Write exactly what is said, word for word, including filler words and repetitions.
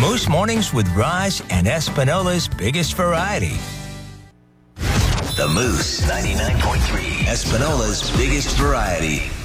Moose Mornings with Raj and Espinola's biggest variety. The Moose ninety-nine point three, Espinola's biggest variety.